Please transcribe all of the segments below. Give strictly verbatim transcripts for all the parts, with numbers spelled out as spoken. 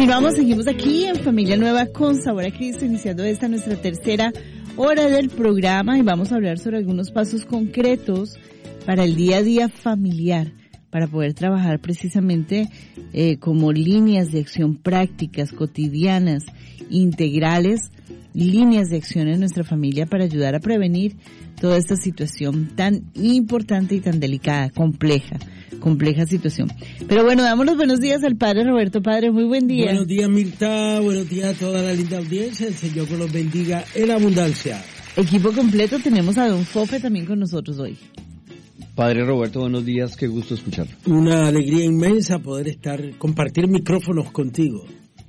Continuamos, seguimos aquí en Familia Nueva con Sabor a Cristo, iniciando esta nuestra tercera hora del programa y vamos a hablar sobre algunos pasos concretos para el día a día familiar, para poder trabajar precisamente eh, como líneas de acción prácticas, cotidianas, integrales, líneas de acción en nuestra familia para ayudar a prevenir toda esta situación tan importante y tan delicada, compleja, compleja situación. Pero bueno, damos los buenos días al Padre Roberto. Padre, muy buen día. Buenos días, Mirta, buenos días a toda la linda audiencia, el Señor que los bendiga en abundancia. Equipo completo, tenemos a don Fofe también con nosotros hoy. Padre Roberto, buenos días, qué gusto escucharlo. Una alegría inmensa poder estar, compartir micrófonos contigo.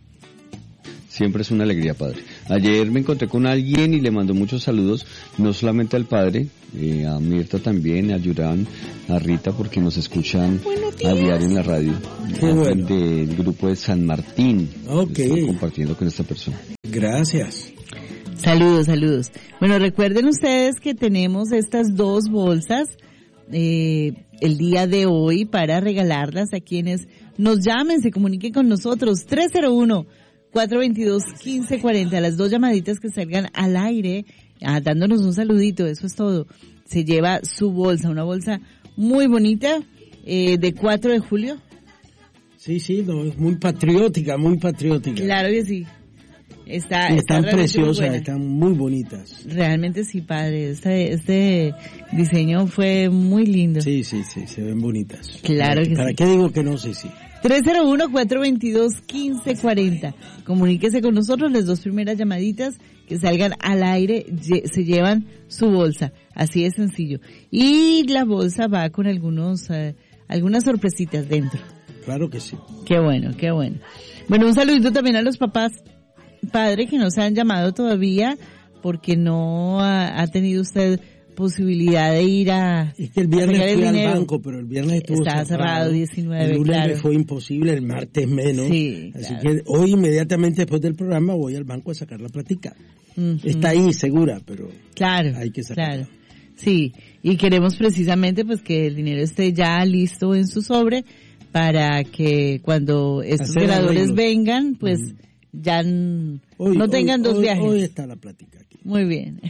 Siempre es una alegría, Padre. Ayer me encontré con alguien y le mandó muchos saludos, no solamente al Padre, eh, a Mirta también, a Yurán, a Rita, porque nos escuchan a diario en la radio. Qué bueno. Del grupo de San Martín. Ok. Estoy compartiendo con esta persona. Gracias. Saludos, saludos. Bueno, recuerden ustedes que tenemos estas dos bolsas eh, el día de hoy para regalarlas a quienes nos llamen, se comuniquen con nosotros. tres cero uno, cuatro dos dos, uno cinco cuatro cero, las dos llamaditas que salgan al aire, ah, dándonos un saludito, eso es todo. Se lleva su bolsa, una bolsa muy bonita, eh, de cuatro de julio. Sí, sí, no, es muy patriótica, muy patriótica. Claro que sí. Está, y está están preciosas, están muy bonitas. Realmente sí, padre. Este, este diseño fue muy lindo. Sí, sí, sí, se ven bonitas. Claro que sí. ¿Para qué digo que no? Sí, sí. tres cero uno, cuatro dos dos, uno cinco cuatro cero. Comuníquese con nosotros, las dos primeras llamaditas que salgan al aire se llevan su bolsa. Así de sencillo. Y la bolsa va con algunos, uh, algunas sorpresitas dentro. Claro que sí. Qué bueno, qué bueno. Bueno, un saludito también a los papás, padre, que no se han llamado todavía porque no ha, ha tenido usted posibilidad de ir a... Es que el viernes fui al banco, pero el viernes estuvo Estaba cerrado, cerrado diecinueve, el lunes claro. me fue imposible, el martes menos. Sí, así claro. que hoy inmediatamente después del programa voy al banco a sacar la plática. Uh-huh. Está ahí segura, pero claro, hay que sacarla. Claro. Sí, y queremos precisamente pues que el dinero esté ya listo en su sobre para que cuando estos Hacer veladores arreglos. vengan, pues uh-huh. ya n- hoy, no tengan hoy, dos hoy, viajes. Hoy está la plática aquí. Muy bien.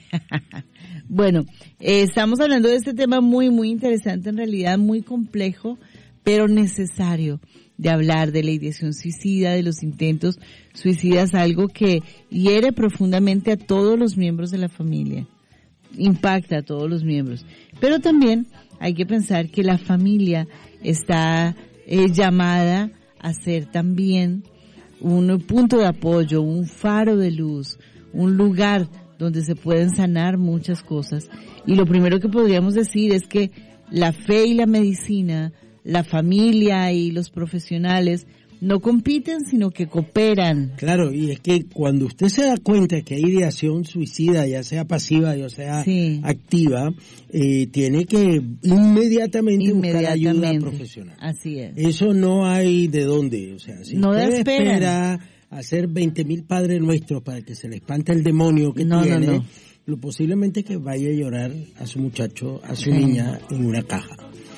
Bueno, eh, estamos hablando de este tema muy, muy interesante, en realidad muy complejo, pero necesario de hablar de la ideación suicida, de los intentos suicidas, algo que hiere profundamente a todos los miembros de la familia, impacta a todos los miembros. Pero también hay que pensar que la familia está eh, llamada a ser también un punto de apoyo, un faro de luz, un lugar donde se pueden sanar muchas cosas. Y lo primero que podríamos decir es que la fe y la medicina, la familia y los profesionales no compiten, sino que cooperan. Claro, y es que cuando usted se da cuenta que hay ideación suicida, ya sea pasiva, ya sea sí. activa, eh, tiene que inmediatamente, inmediatamente buscar ayuda profesional. Así es. Eso no hay de dónde, o sea, si no usted espera. espera hacer veinte mil padres nuestros para que se le espante el demonio que no, tiene, no, no. lo posiblemente que vaya a llorar a su muchacho, a su sí. niña en una caja.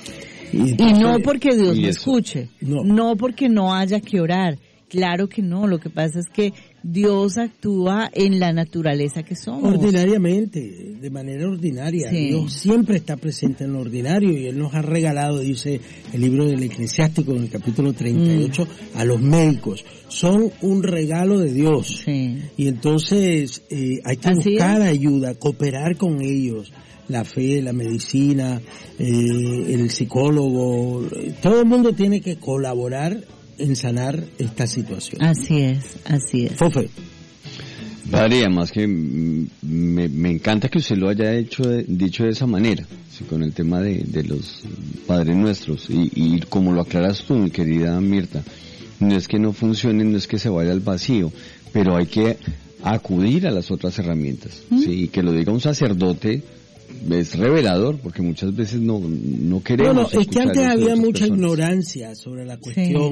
Y, entonces, y no porque Dios no escuche, no. no porque no haya que orar, claro que no, lo que pasa es que Dios actúa en la naturaleza que somos. Ordinariamente, de manera ordinaria. Sí. Dios siempre está presente en lo ordinario y Él nos ha regalado, dice el libro del Eclesiástico en el capítulo treinta y ocho, mm. a los médicos. Son un regalo de Dios. Sí. Y entonces eh, hay que Así buscar es. ayuda, cooperar con ellos. La fe, la medicina, eh, el psicólogo, todo el mundo tiene que colaborar en sanar esta situación. Así es, así es. Fofe. Padre, además que me, me encanta que usted lo haya hecho de, dicho de esa manera, ¿sí? Con el tema de, de los padres nuestros, y, y como lo aclaras tú, mi querida Mirta, no es que no funcione, no es que se vaya al vacío, pero hay que acudir a las otras herramientas, ¿Mm? ¿sí? Y que lo diga un sacerdote es revelador, porque muchas veces no no queremos. Bueno, es que antes había mucha personas. ignorancia sobre la cuestión. Sí.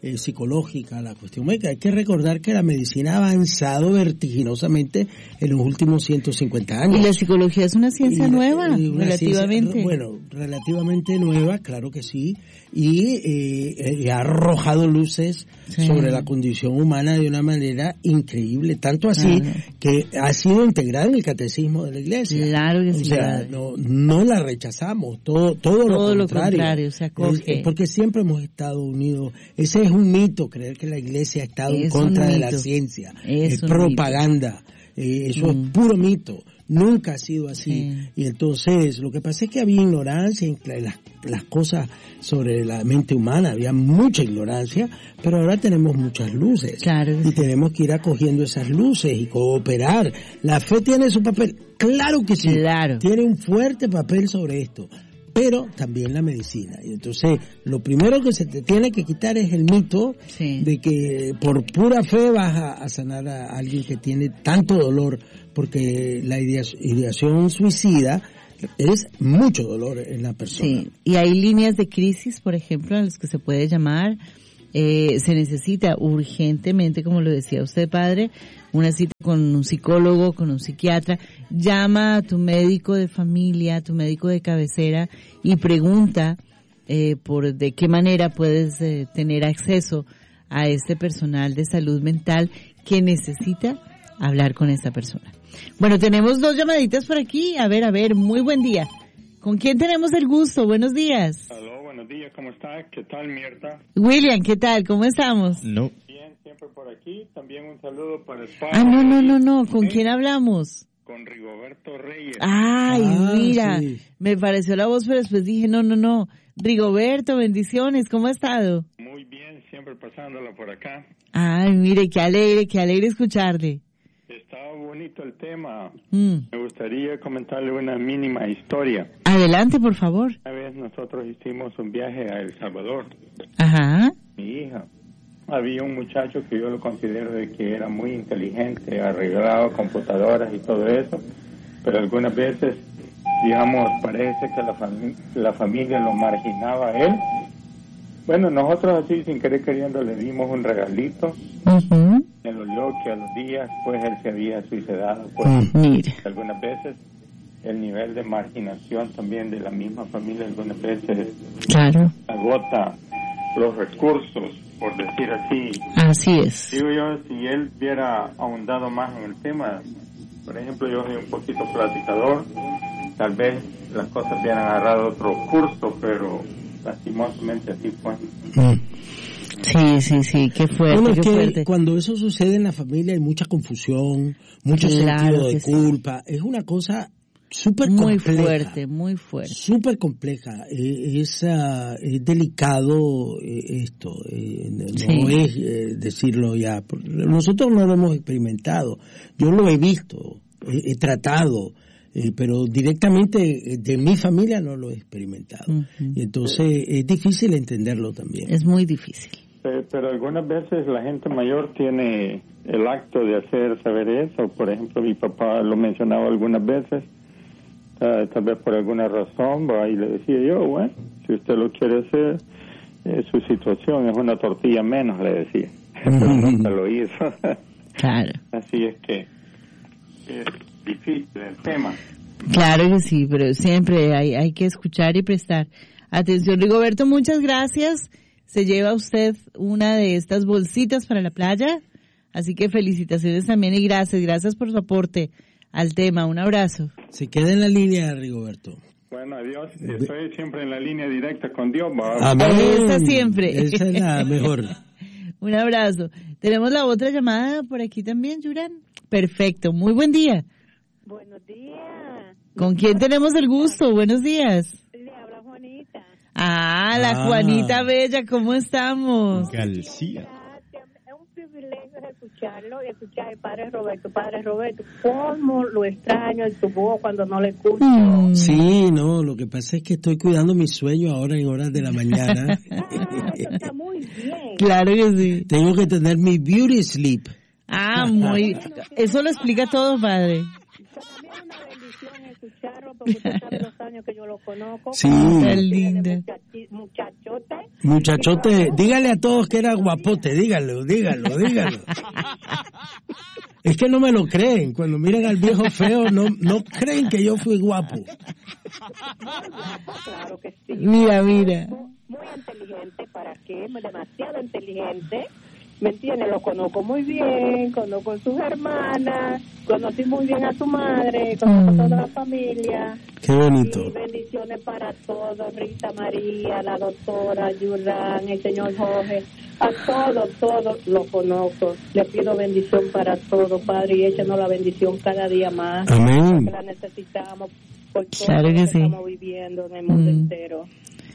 eh, psicológica, la cuestión médica. Hay que recordar que la medicina ha avanzado vertiginosamente en los últimos ciento cincuenta años. Y la psicología es una ciencia y, nueva, y una relativamente. Ciencia, bueno, relativamente nueva, claro que sí, y eh, ha arrojado luces sí. sobre la condición humana de una manera increíble, tanto así claro. que ha sido integrada en el catecismo de la Iglesia. Claro que sí. O sea, no, no la rechazamos, todo, todo, todo lo contrario. Lo contrario se acoge. Es, porque siempre hemos estado unidos. Ese es un mito, creer que la Iglesia ha estado es en contra de la ciencia. Es, es propaganda. Eh, eso mm. es puro mito. Nunca ha sido así. Sí. Y entonces, lo que pasa es que había ignorancia en las, las cosas sobre la mente humana. Había mucha ignorancia, pero ahora tenemos muchas luces. Claro. Y tenemos que ir acogiendo esas luces y cooperar. La fe tiene su papel. Claro que sí. Claro. Tiene un fuerte papel sobre esto. Pero también la medicina. Y entonces, lo primero que se te tiene que quitar es el mito sí. de que por pura fe vas a, a sanar a alguien que tiene tanto dolor, porque la ideación suicida es mucho dolor en la persona. Sí, y hay líneas de crisis, por ejemplo, a las que se puede llamar. Eh, se necesita urgentemente, como lo decía usted, padre, una cita con un psicólogo, con un psiquiatra. Llama a tu médico de familia, a tu médico de cabecera y pregunta eh, por de qué manera puedes eh, tener acceso a este personal de salud mental que necesita hablar con esta persona. Bueno, tenemos dos llamaditas por aquí. A ver, a ver, muy buen día. ¿Con quién tenemos el gusto? Buenos días. Aló, buenos días, ¿cómo está? ¿Qué tal, Mirta? William, ¿qué tal? ¿Cómo estamos? No. Bien, siempre por aquí. También un saludo para el padre. Ah, no, no, no, no. ¿Con quién hablamos? Con Rigoberto Reyes. Ay, ah, mira, sí. Me pareció la voz, pero después dije, no, no, no. Rigoberto, bendiciones, ¿cómo ha estado? Muy bien, siempre pasándola por acá. Ay, mire, qué alegre, qué alegre escucharle. Estaba bonito el tema. Mm. Me gustaría comentarle una mínima historia. Adelante, por favor. Una vez nosotros hicimos un viaje a El Salvador. Ajá. Mi hija. Había un muchacho que yo lo considero de que era muy inteligente, arreglado computadoras y todo eso, pero algunas veces, digamos, parece que la, fami- la familia lo marginaba a él. Bueno, nosotros así, sin querer queriendo, le dimos un regalito. Uh-huh. Él oyó que a los días, pues, él se había suicidado. Pues, uh, mire. Algunas veces, el nivel de marginación también de la misma familia, algunas veces, claro, agota los recursos, por decir así. Así es. Digo yo, si él hubiera ahondado más en el tema, por ejemplo, yo soy un poquito platicador, tal vez las cosas hubieran agarrado otro curso, pero lastimosamente así fue. Mm. Sí, sí, sí, qué fuerte, bueno, qué es que fuerte. Cuando eso sucede en la familia hay mucha confusión, mucho Claro sentido de que culpa. Sí. Es una cosa súper muy compleja. Muy fuerte, muy fuerte. Súper compleja. Eh, es, uh, es delicado eh, esto. Eh, no sí. es eh, decirlo ya. Nosotros no lo hemos experimentado. Yo lo he visto, he, he tratado. Eh, pero directamente de mi familia no lo he experimentado. Uh-huh. Y entonces es difícil entenderlo también. Es muy difícil. Pero, pero algunas veces la gente mayor tiene el acto de hacer saber eso. Por ejemplo, mi papá lo mencionaba algunas veces, uh, tal vez por alguna razón, ¿va? Y le decía yo, bueno, si usted lo quiere hacer, eh, su situación es una tortilla menos, le decía. Uh-huh. Pero nunca lo hizo. Claro. Así es que es difícil el tema. Claro que sí, pero siempre hay, hay que escuchar y prestar atención. Rigoberto, muchas gracias. Se lleva usted una de estas bolsitas para la playa, así que felicitaciones también y gracias, gracias por su aporte al tema. Un abrazo. Se queda en la línea, Rigoberto. Bueno, adiós. Estoy siempre en la línea directa con Dios. Amén. Esa siempre. Esa es la mejor. Un abrazo. Tenemos la otra llamada por aquí también, Yuran. Perfecto. Muy buen día. Buenos días. ¿Con quién tenemos el gusto? Buenos días. Le habla Juanita. Ah, la ah. Juanita Bella, ¿cómo estamos? García. Es un privilegio escucharlo y escuchar al Padre Roberto. Padre Roberto, ¿cómo lo extraño en tu voz cuando no le escucho? Mm. Sí, no, lo que pasa es que estoy cuidando mi sueño ahora en horas de la mañana. Ah, está muy bien. Claro que sí. Tengo que tener mi beauty sleep. Ah, muy... Eso lo explica todo, padre. También una bendición escucharlo porque usted sabe los años que yo lo conozco. Sí. Qué linda. Muchachi- Muchachote. Muchachote, dígale a todos que era guapote, dígalo, dígalo, dígalo. Es que no me lo creen, cuando miran al viejo feo no, no creen que yo fui guapo. Claro que sí. Mira, mira. Muy inteligente, ¿para qué? Demasiado inteligente. ¿Me entiendes? Lo conozco muy bien, conozco a sus hermanas, conocí muy bien a su madre, conozco a toda la familia. Qué bonito. Y bendiciones para todos, Rita María, la doctora Yurán, el señor Jorge, a todos, todos los conozco. Le pido bendición para todos, Padre, y échenos la bendición cada día más. Amén. Que la necesitamos por todo Claro lo que que sí. estamos viviendo en el mundo Mm. entero.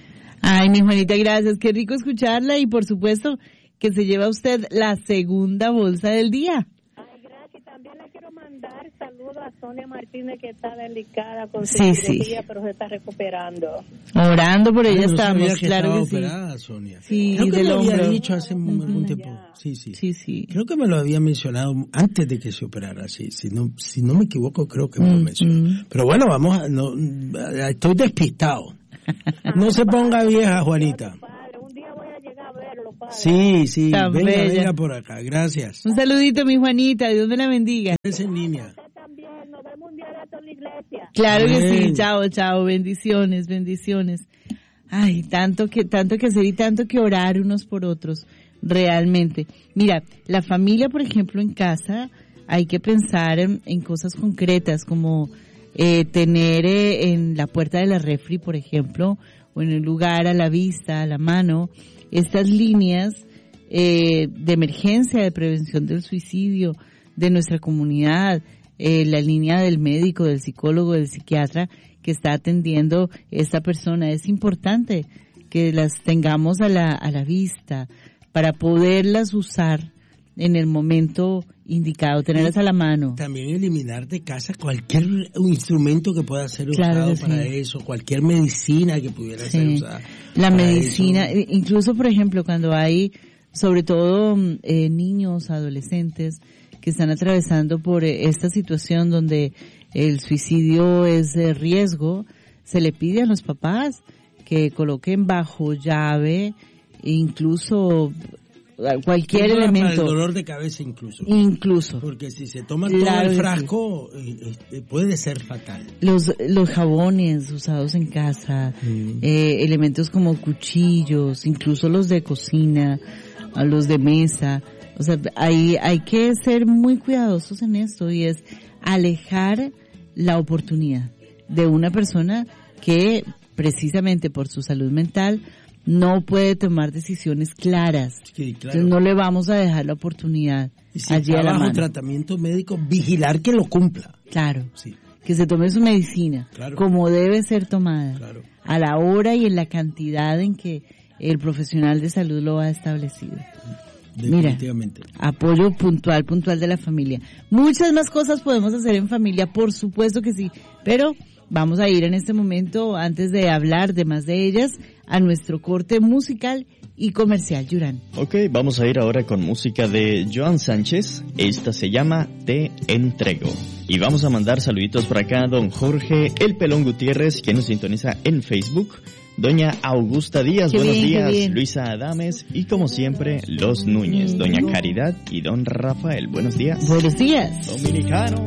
Ay, mi Juanita, gracias. Qué rico escucharla y por supuesto que se lleva usted la segunda bolsa del día. Ay, gracias. También le quiero mandar saludos a Sonia Martínez, que está delicada con su Sí, cirugía, sí. pero se está recuperando. Orando por ella Ay, no sabía estamos, que claro estaba que sí. operada, Sonia. Sí, Creo que del me había hombro. dicho hace un- algún Ujú. tiempo. Ya. Sí, sí. Sí, sí. Creo que me lo había mencionado antes de que se operara, sí. Si no, si no me equivoco, creo que me lo Mm, mencionó. mm. Pero bueno, vamos a, no, estoy despistado. No se ponga vieja, Juanita. Padre, un día voy a llegar a verlo, padre. Sí, sí, Tan venga, bella. venga por acá, gracias. Un saludito, mi Juanita, Dios me la bendiga. Es en línea. Usted también, nos vemos un día de en la iglesia. Claro que sí, Amén. chao, chao, bendiciones, bendiciones. Ay, tanto que, tanto que hacer y tanto que orar unos por otros, realmente. Mira, la familia, por ejemplo, en casa, hay que pensar en, en cosas concretas, como eh, tener eh, en la puerta de la refri, por ejemplo, o en el lugar a la vista, a la mano, estas líneas eh, de emergencia, de prevención del suicidio de nuestra comunidad, eh, la línea del médico, del psicólogo, del psiquiatra que está atendiendo esta persona. Es importante que las tengamos a la, a la vista para poderlas usar en el momento indicado, tenerlas a la mano. También eliminar de casa cualquier instrumento que pueda ser Claro usado que para sí. eso, cualquier medicina que pudiera ser Sí, usada. la para medicina, eso. eh, incluso por ejemplo cuando hay sobre todo mm, eh, niños, adolescentes que están atravesando por eh, esta situación donde el suicidio es de riesgo, se le pide a los papás que coloquen bajo llave incluso cualquier Para elemento, el dolor de cabeza incluso. incluso Porque si se toman Claro todo el que frasco, eh, eh, puede ser fatal. los los jabones usados en casa, Mm. eh, elementos como cuchillos, incluso los de cocina, a los de mesa. O sea, hay, hay que ser muy cuidadosos en esto y es alejar la oportunidad de una persona que precisamente por su salud mental no puede tomar decisiones claras. Sí, claro. Entonces no le vamos a dejar la oportunidad Y si allí está a la bajo mano. tratamiento médico, vigilar que lo cumpla. Claro. Sí, Que se tome su medicina Claro. como debe ser tomada, claro. a la hora y en la cantidad en que el profesional de salud lo ha establecido. Mira, Definitivamente. apoyo puntual, puntual de la familia. Muchas más cosas podemos hacer en familia, por supuesto que sí, pero vamos a ir en este momento, antes de hablar de más de ellas, a nuestro corte musical y comercial, Yurán. Ok, vamos a ir ahora con música de Joan Sánchez. Esta se llama Te Entrego. Y vamos a mandar saluditos por acá a don Jorge El Pelón Gutiérrez, quien nos sintoniza en Facebook. Doña Augusta Díaz, Qué buenos bien, qué días. bien. Luisa Adames y como siempre, los Núñez. Doña Caridad y don Rafael, buenos días. Buenos días. Dominicano.